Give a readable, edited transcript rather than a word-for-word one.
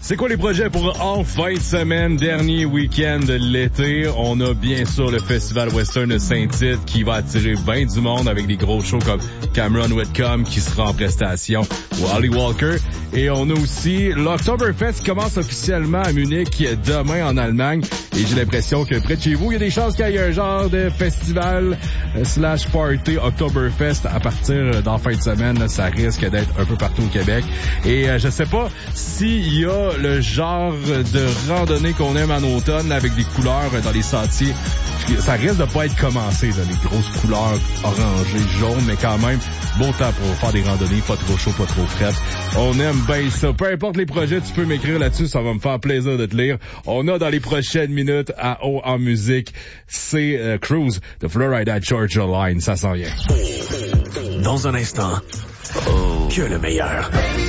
C'est quoi les projets pour en fin de semaine, dernier week-end de l'été? On a bien sûr le Festival Western de Saint-Tite qui va attirer bien du monde avec des gros shows comme Cameron Whitcomb qui sera en prestation ou Holly Walker. Et on a aussi l'Oktoberfest qui commence officiellement à Munich demain en Allemagne. Et j'ai l'impression que près de chez vous, il y a des chances qu'il y ait un genre de festival / party Oktoberfest à partir d'en fin de semaine. Ça risque d'être un peu partout au Québec. Et je sais pas s'il y a le genre de randonnée qu'on aime en automne avec des couleurs dans les sentiers. Ça risque de pas être commencé, là, les grosses couleurs orangées, jaunes, mais quand même, beau temps pour faire des randonnées, pas trop chaud, pas trop frais. On aime bien ça. Peu importe les projets, tu peux m'écrire là-dessus, ça va me faire plaisir de te lire. On a dans les prochaines minutes à haut en musique, c'est Cruise de Florida Georgia Line, ça s'en vient. Dans un instant, que le meilleur.